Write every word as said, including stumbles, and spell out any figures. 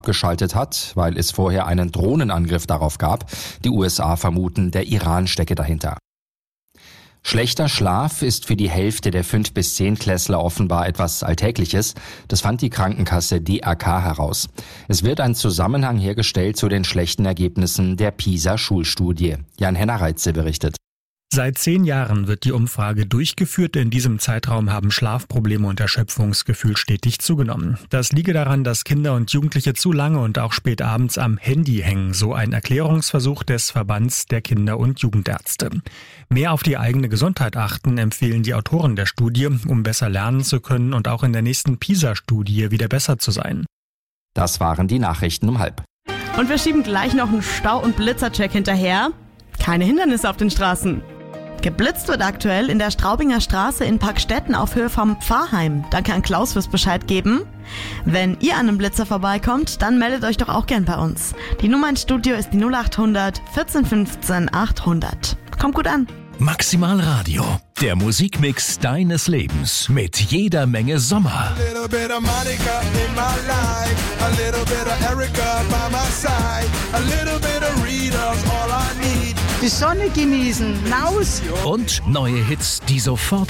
geschaltet hat, weil es vorher einen Drohnenangriff darauf gab. Die U S A vermuten, der Iran stecke dahinter. Schlechter Schlaf ist für die Hälfte der fünf bis zehn Klässler offenbar etwas Alltägliches. Das fand die Krankenkasse D R K heraus. Es wird ein Zusammenhang hergestellt zu den schlechten Ergebnissen der PISA-Schulstudie. Jan-Henner Reitze berichtet. Seit zehn Jahren wird die Umfrage durchgeführt. In diesem Zeitraum haben Schlafprobleme und Erschöpfungsgefühl stetig zugenommen. Das liege daran, dass Kinder und Jugendliche zu lange und auch spät abends am Handy hängen, so ein Erklärungsversuch des Verbands der Kinder- und Jugendärzte. Mehr auf die eigene Gesundheit achten, empfehlen die Autoren der Studie, um besser lernen zu können und auch in der nächsten PISA-Studie wieder besser zu sein. Das waren die Nachrichten um halb. Und wir schieben gleich noch einen Stau- und Blitzercheck hinterher. Keine Hindernisse auf den Straßen. Geblitzt wird aktuell in der Straubinger Straße in Parkstetten auf Höhe vom Pfarrheim. Danke an Klaus fürs Bescheid geben. Wenn ihr an einem Blitzer vorbeikommt, dann meldet euch doch auch gern bei uns. Die Nummer ins Studio ist die null acht hundert vierzehn fünfzehn achthundert. Kommt gut an. Maximal Radio, der Musikmix deines Lebens mit jeder Menge Sommer. Die Sonne genießen, raus! Und neue Hits, die sofort